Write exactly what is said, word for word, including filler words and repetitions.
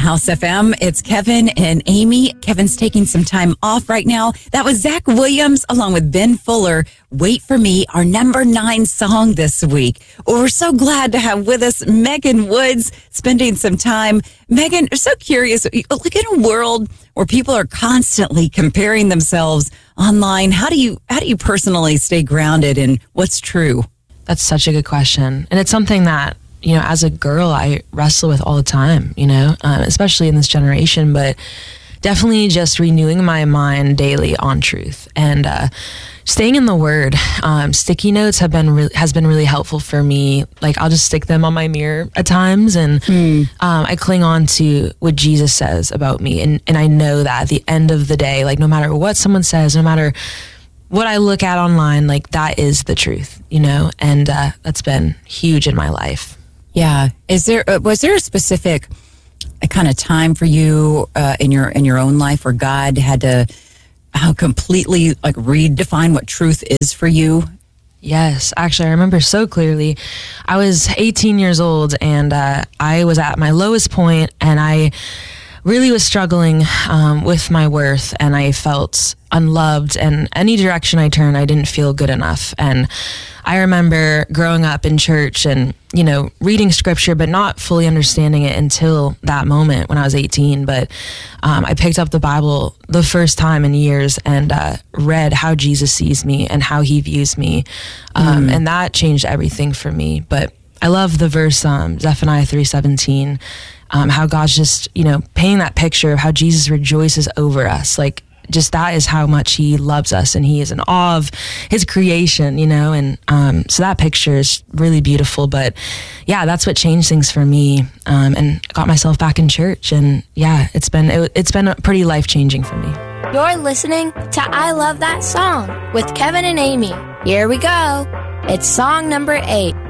House F M. It's Kevin and Amy. Kevin's taking some time off right now. That was Zach Williams along with Ben Fuller. Wait for Me, our number nine song this week. Well, we're so glad to have with us Megan Woods spending some time. Megan, I'm so curious. Look, in a world where people are constantly comparing themselves online, how do you how do you personally stay grounded in what's true? That's such a good question. And it's something that, you know, as a girl, I wrestle with all the time, you know, um, especially in this generation, but definitely just renewing my mind daily on truth and uh, staying in the Word. Um, sticky notes have been re- has been really helpful for me. Like, I'll just stick them on my mirror at times, and mm. um, I cling on to what Jesus says about me. And, and I know that at the end of the day, like, no matter what someone says, no matter what I look at online, like, that is the truth, you know, and uh, that's been huge in my life. Yeah. Is there, uh, was there a specific a kind of time for you uh, in your, in your own life where God had to uh, completely like redefine what truth is for you? Yes, actually, I remember so clearly. I was eighteen years old, and uh, I was at my lowest point, and I really was struggling um, with my worth, and I felt unloved, and any direction I turned, I didn't feel good enough. And I remember growing up in church and, you know, reading scripture, but not fully understanding it until that moment when I was eighteen. But um, I picked up the Bible the first time in years and uh, read how Jesus sees me and how he views me. Um, mm. And that changed everything for me. But I love the verse, um, Zephaniah three seventeen, um, how God's just, you know, painting that picture of how Jesus rejoices over us. Like, just that is how much he loves us, and he is in awe of his creation, you know, and um, so that picture is really beautiful. But yeah, that's what changed things for me, um, and got myself back in church, and yeah, it's been it, it's been pretty life-changing for me. You're listening to I Love That Song with Kevin and Amy. Here we go. It's song number eight.